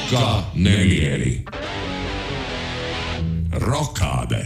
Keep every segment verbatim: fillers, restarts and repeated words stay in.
Roka nemieri. Rokāde.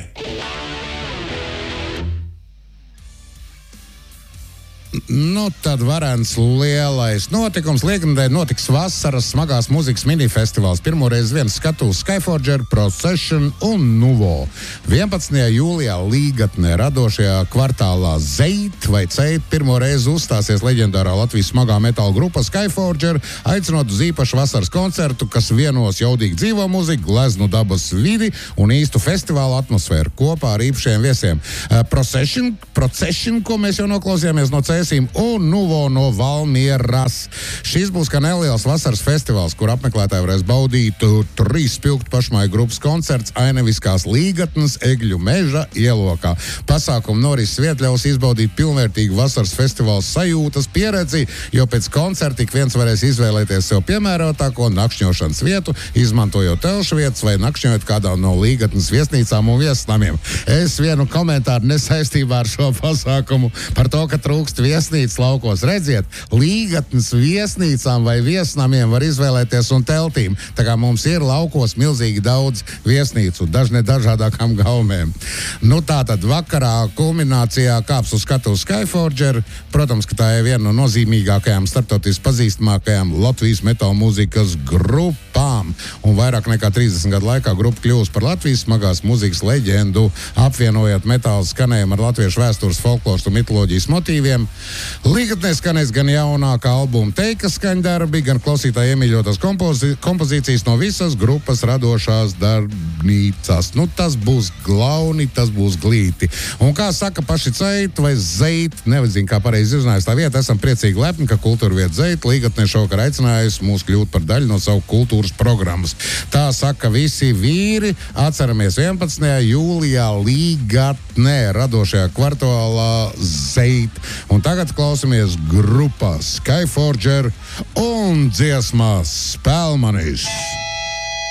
Nu, tad varens lielais notikums. Lieknedēļ notiks vasaras smagās mūzikas minifestivāls. Pirmoreiz viens skatūs Skyforger, Procession un Nuvo. vienpadsmitajā jūlijā Līgatnē radošajā kvartālā Zeit vai Ceit pirmoreiz uzstāsies leģendārā Latvijas smagā metāla grupa Skyforger, aicinot uz īpašu vasaras koncertu, kas vienos jaudīgu dzīvo mūziku, gleznu dabas vidi un īstu festivāla atmosfēru kopā ar īpašiem viesiem. Uh, Procession, Procession, ko mēs jau noklausījāmies no Ceit, un Nuvo no Valmieras. Šis būs kā neliels vasaras festivāls, kur apmeklētāji varēs baudīt trīs spilgtu pašmāju grupas koncerts Aineviskās Līgatnes Egļu meža ielokā. Pasākumu norises vieta ļaus izbaudīt pilnvērtīgu vasaras festivāla sajūtas pieredzi, jo pēc koncerta ik viens varēs izvēlēties sev piemērotāko nakšņošanas vietu, izmantojot telšu vietas vai nakšņojot kādā no Līgatnes viesnīcām un viesnamiem. Es vienu komentāru nesaistībā ar šo pasākumu par to, ka trūkst viesnīcas laukos. Redziet, Līgatnes viesnīcām vai viesnamiem var izvēlēties un teltīm. Tā kā mums ir laukos milzīgi daudz viesnīcu, dažne dažādākām gaumēm. Nu tā tad vakarā kulminācijā kāps uz skatu Skyforger. Protams, ka tā ir viena no nozīmīgākajām starptautiski pazīstamākajām Latvijas metāla mūzikas grupām. Un vairāk nekā trīsdesmit gadu laikā grupa kļūst par Latvijas smagās mūzikas leģendu, apvienojot metāla skanējumu ar latviešu vēstures, folkloras un mitoloģijas motīviem. Līgatnē skanēs gan jaunākā albuma teika skaņdarbi, gan klausītāji iemīļotās kompozi- kompozīcijas no visas grupas radošās darbnīcas. Nu, tas būs glauni, tas būs glīti. Un kā saka paši Ceit vai Zeit, nevadzinu, kā pareizi izrunājas tā vieta, esam priecīgi lepni, ka kultūra vieta Zeit Līgatnē šovakar aicinājusi mūs kļūt par daļu no savu kultūras programmas. Tā saka visi vīri. Atceramies vienpadsmitajā jūlijā Līgatnē radošajā kvartālā Zeit. Un tagad klausamies grupā Skyforger un dziesmās Spēlmanis.